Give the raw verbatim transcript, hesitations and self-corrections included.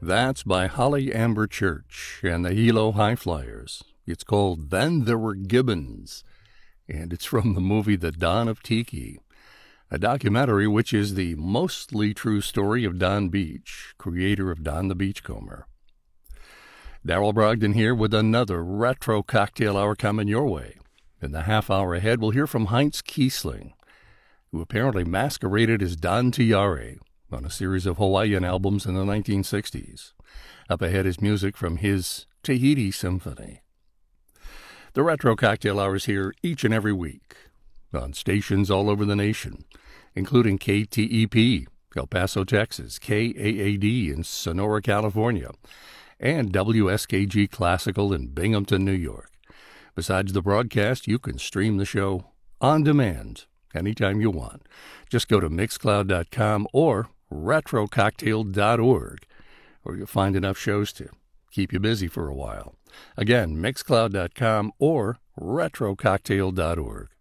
That's by Holly Amber Church and the Hilo High Flyers. It's called Then There Were Gibbons, and it's from the movie The Dawn of Tiki, a documentary which is the mostly true story of Don Beach, creator of Don the Beachcomber. Darrell Brogdon here with another retro cocktail hour coming your way. In the half hour ahead, we'll hear from Heinz Kiesling, who apparently masqueraded as Don Tiare on a series of Hawaiian albums in the nineteen sixties. Up ahead is music from his Tahiti Symphony. The Retro Cocktail Hour is here each and every week on stations all over the nation, including K T E P, El Paso, Texas, K A A D in Sonora, California, and W S K G Classical in Binghamton, New York. Besides the broadcast, you can stream the show on demand anytime you want. Just go to mixcloud dot com or retro cocktail dot org, where you'll find enough shows to keep you busy for a while. Again, mixcloud dot com or retro cocktail dot org.